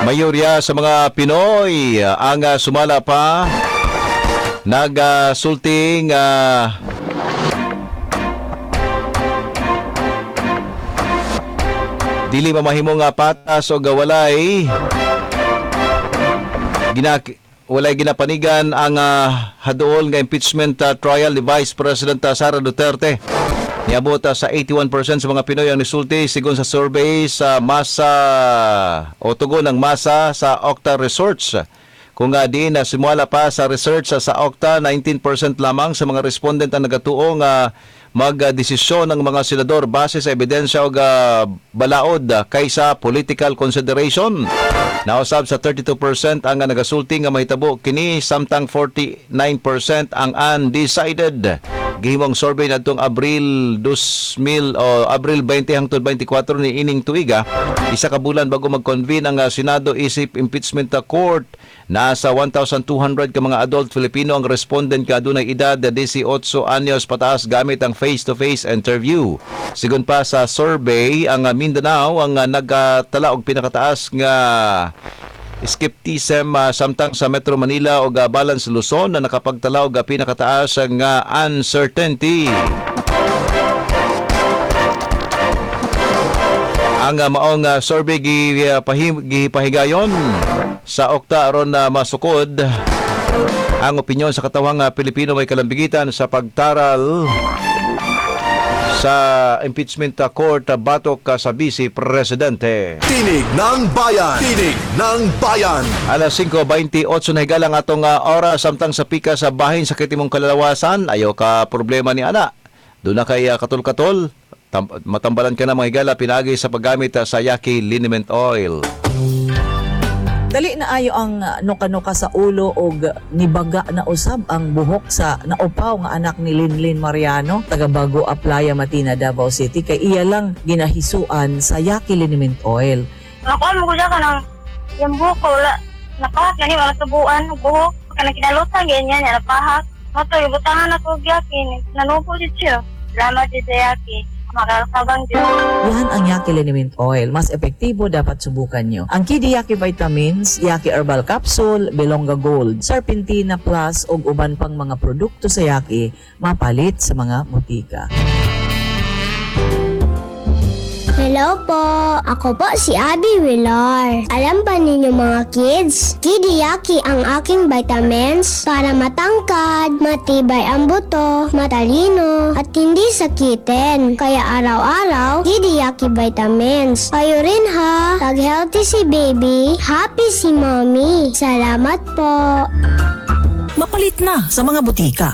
Mayorya sa mga Pinoy ang sumala pa nagsulting dili mamahimong patas o walay ginapanigan ang haduol nga impeachment trial ni Vice President Sara Duterte. Niabot sa 81% sa mga Pinoy ang nisulti sigon sa survey sa masa o tugon ng masa sa Octa Research. Kung di na simula pa sa research sa Octa, 19% lamang sa mga respondent ang nagatuo nga magdesisyon ng mga senador base sa ebidensya o balaod kaysa political consideration. Nausab sa 32% ang nagasulti nga mahitabo kini samtang 49% ang undecided. Gihimong survey nadtong Abril 2000 o Abril 20 hangtod 24 ni ining tuiga, isa ka bulan bago mag-convene ang Senado isip impeachment court. Nasa 1,200 ka mga adult Filipino ang respondent ka adunay edad 18 anyos pataas gamit ang face-to-face interview. Sigon pa sa survey, ang Mindanao ang nagtala og pinakataas nga skepticism samtang sa Metro Manila o balance Luzon na nakapagtala og pinakataas nga uncertainty. Ang maong survey gipahigayon sa Octa aron na masukod ang opinyon sa katawhang Pilipino may kalambigitan sa pagtaral sa impeachment court batok sa Vice Presidente. Tinig ng Bayan! Tinig ng Bayan! Alas 5:28 na higalang atong oras samtang sa pika sa bahin sa kitimong kalalawasan. Ayaw ka problema ni ana. Doon na kay katol-katol. Matambalan ka na mga higala pinagi sa paggamit sa Yaqui Liniment Oil. Dali na ayo ang nuka-nuka sa ulo og nibaga na usab ang buhok sa naupaw nga anak ni Linlin Mariano, taga Bago Aplaya, Matina, Davao City, kay iya lang ginahisuan sa Yaqui Liniment Oil. Nakuha mo ko dyan ka ng yung buhok ko, nakahat na wala tubuan, buhok, kanang kinalutan, ganyan, napahak. Mato, ibutangan ako Yaqui, nanupo siya. Salamat din sa Yaqui. Makalakabang din. Yan ang Yaqui Liniment Oil. Mas epektibo, dapat subukan nyo. Ang Kidi Yaqui Vitamins, Yaqui Herbal Capsule, Belonga Gold, Serpentina Plus ug uban pang mga produkto sa Yaqui mapalit sa mga butika. Hello po! Ako po si Abby Villar. Alam ba ninyo mga kids? Kidi Yaqui ang aking vitamins para matangkad, matibay ang buto, matalino, at hindi sakitin. Kaya araw-araw, Kidi Yaqui vitamins. Kayo rin ha! Pag-healthy si baby, happy si mommy. Salamat po! Mapalit na sa mga butika.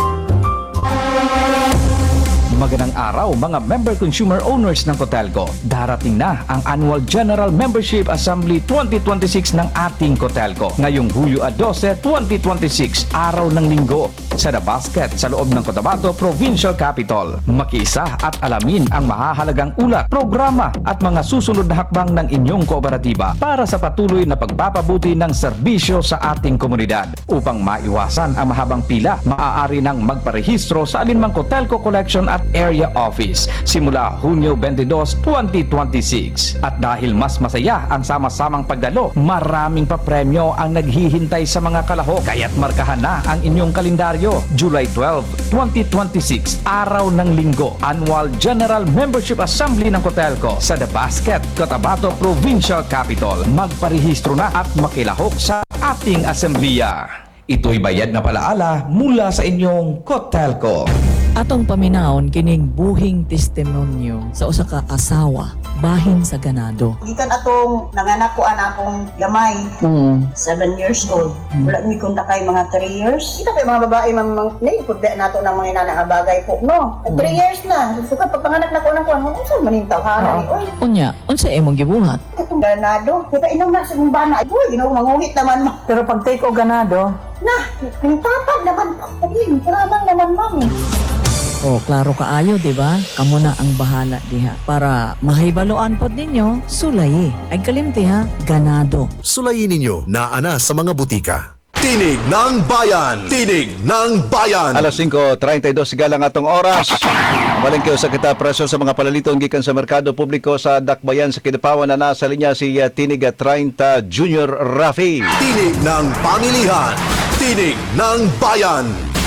Magandang araw mga member consumer owners ng Cotelco. Darating na ang Annual General Membership Assembly 2026 ng ating Cotelco ngayong Hulyo 12, 2026, araw ng linggo sa The Basket sa loob ng Cotabato Provincial Capital. Makiisa at alamin ang mahahalagang ulat, programa at mga susunod na hakbang ng inyong kooperatiba para sa patuloy na pagpapabuti ng serbisyo sa ating komunidad. Upang maiwasan ang mahabang pila, maaari nang magparehistro sa alinmang Cotelco Collection at Area Office simula Hunyo 22, 2026. At dahil mas masaya ang sama-samang pagdalo, maraming papremyo ang naghihintay sa mga kalahok. Kaya't markahan na ang inyong kalendaryo. July 12, 2026, araw ng linggo, Annual General Membership Assembly ng Cotelco sa The Basket, Cotabato Provincial Capital. Magparehistro na at makilahok sa ating asembleya. Ito'y bayad na palaala mula sa inyong Cotelco. Atong paminahon kining buhing testimonyo sa usa ka asawa bahin sa ganado. Gikan atong nanganak ko akong gamay, 7 years old. Wala mi konta kay mga 3 years. Kita kay mga babae naipudda nato ng mga inana nga bagay po, no? 3 years na. So kapag panganak na ko unsa manintaw ha ni oy. Unya, unsa imong gibuhat? Atong ganado. Kita inom na sa mong bana. Boy, ginoo manguhit naman mo. Pero pag take o ganado, Pintatag naman po. Traman naman mami. oh, klaro kaayo, di ba? Kamo na ang bahala diha. Para mahibaluan pod ninyo, sulayi. Ay kalimti ha, ganado. Sulayin ninyo na ana sa mga butika. Tinig ng Bayan. Tinig ng Bayan. Alas 5:32 sigalang atong oras. Maling kayo sa kita presyo sa mga palaliton gikan sa merkado publiko sa Dakbayan sa Kidapawan na nasa linya si Tinig 30 Junior Rafi. Tinig ng Pamilihan. Tinig ng Bayan.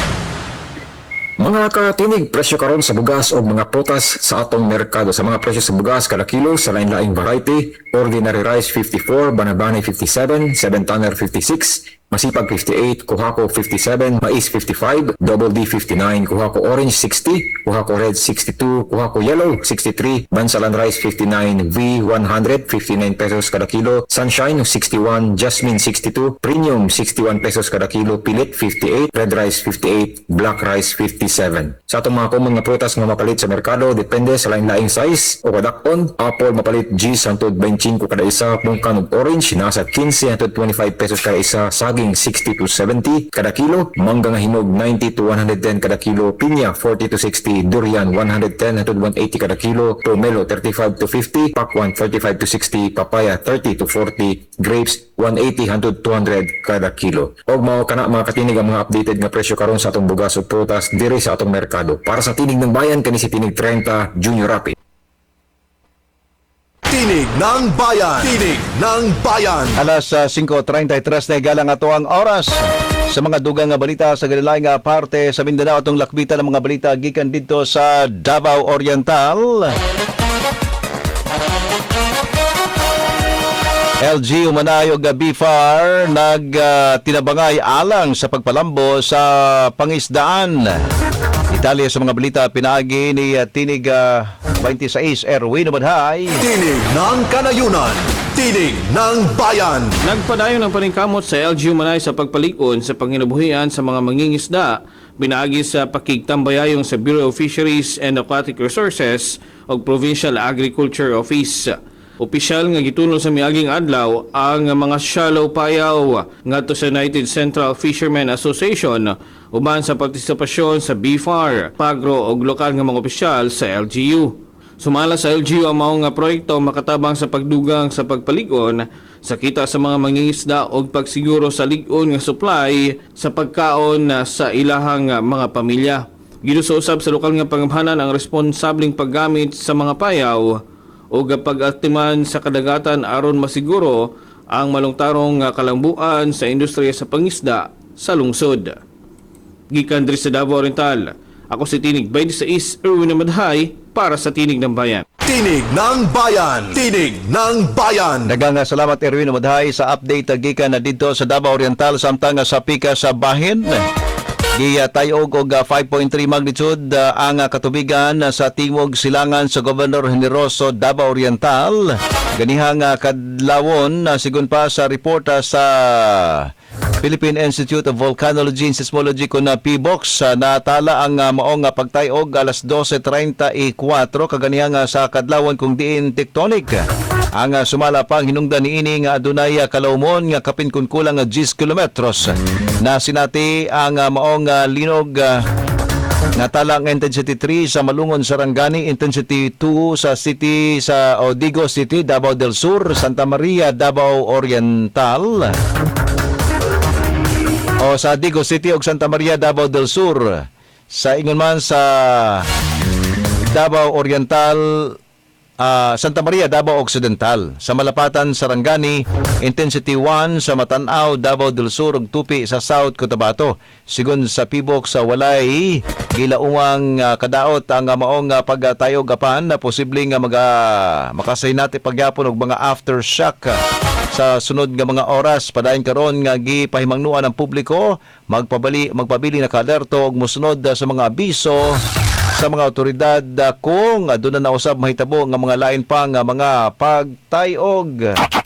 Mga katinig, presyo karon sa bugas o mga prutas sa atong merkado. Sa mga presyo sa bugas kada kilo sa lain-laing variety, ordinary rice 54, banabani 57, 7-tanner 56, masipag 58, kuhako 57, mais 55, double D 59, kuhako orange 60, kuhako red 62, kuhako yellow 63, bansalan rice 59, V 100, 59 pesos kada kilo, sunshine 61, jasmine 62, premium 61 pesos kada kilo, pilit 58, red rice 58, black rice 57. Sa atong mga common nga prutas nga mapalit sa merkado, depende sa lain-laing size o kadakon. Apple mapalit G 125 kada isa, mungkan ug orange nasa 15 hangtod 25 pesos kada isa, saging 60 to 70 kada kilo, mangga nga hinog 90 to 110 kada kilo, pinya 40 to 60, durian 110 hangtod 180 kada kilo, pomelo 35 to 50, pakwan 35 to 60, papaya 30 to 40, grapes 180 hangtod 200 kada kilo. Og mao kana mga katinig ang mga updated nga presyo karon sa atong bugas ug prutas diri sa atong merkado. Para sa Tinig ng Bayan, kani si Tinig 30 Junior Rapi. Tinig ng Bayan. Tinig ng Bayan. Alas 5:33 na galang ato ang oras. Sa mga dugang nga balita sa galilaing nga parte sa Mindanao atong lakbitan ng mga balita gikan dito sa Davao Oriental. LG umanayo ga BFAR tinabangay alang sa pagpalambo sa pangisdaan. Detalye sa mga balita pinaagi ni Tinig 26 Erwin Umadhay. Tinig ng Kanayunan. Tinig ng Bayan. Nagpadayon ng paningkamot sa LGU Manay sa pagpalikon sa panginabuhian sa mga mangingisda, binaagi sa pakigtambayayong sa Bureau of Fisheries and Aquatic Resources o Provincial Agriculture Office. Opisyal nga gituno sa miaging adlaw ang mga shallow payaw ngadto sa United Central Fishermen Association uban sa partisipasyon sa BFAR, Pagro ug lokal nga mga opisyal sa LGU. Sumala sa LGU ang mao nga proyekto makatabang sa pagdugang sa pagpalikon sa kita sa mga mangingisda ug pagsiguro sa lig-on nga supply sa pagkaon sa ilahang mga pamilya. Ginususab sa lokal nga pangamhanan ang responsableng paggamit sa mga payaw o pag-atiman sa kadagatan aron masiguro ang malungtarong kalambuan sa industriya sa pangisda sa lungsod. Gikan diri sa Davao Oriental, ako si Tinig 26 Erwin Umadhay para sa Tinig ng Bayan. Tinig ng Bayan. Tinig ng Bayan. Daghang salamat Erwin Umadhay sa update gikan na dito sa Davao Oriental samtang sa pika sa bahin. Giyatayog og 5.3 magnitude ang katubigan sa tingog silangan sa Gobernador Generoso, Davao Oriental. Ganihang kadlawon sigon pa sa report sa Philippine Institute of Volcanology and Seismology kun PBOX, natala ang maong pagtayog alas 12:34 kaganihang sa kadlawon kung diin tectonic. Ang sumala pang hinungdan niini nga adunay kalawmon nga kapin kun kulang 10 kilometros. Na sinati ang maong linog natala ang intensity 3 sa Malungon, Sarangani, intensity 2 sa city sa Odigo City, Davao del Sur, Santa Maria, Davao Oriental. O sa Digo City ug Santa Maria, Davao del Sur. Sa ingon man sa Davao Oriental, Santa Maria, Davao Occidental. Sa Malapatan, Sarangani, intensity 1 sa Matanaw, Davao del Sur ug tupi sa South Cotabato. Sigon sa PBOX sa walay gilaumang kadaot ang maong pagtayog apan na posibleng makasaynati pagyapon og mga aftershock sa sunod nga mga oras. Padayon karon nga gipahimangnuan ang publiko magpabili na kalerto og mosunod sa mga abiso sa mga otoridad kung aduna na usab mahitabo nga mga lain pa nga mga pagtayog.